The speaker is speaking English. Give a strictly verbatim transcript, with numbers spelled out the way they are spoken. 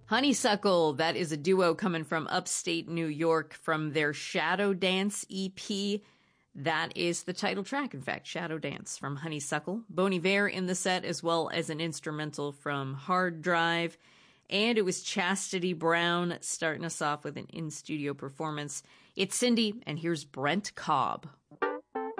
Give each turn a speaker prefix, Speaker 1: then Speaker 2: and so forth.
Speaker 1: Honeysuckle, that is a duo coming from upstate New York from their Shadow Dance E P. That is the title track, in fact, Shadow Dance from Honeysuckle. Bon Iver in the set, as well as an instrumental from Hard Drive. And it was Chastity Brown starting us off with an in-studio performance. It's Cindy, and here's Brent Cobb.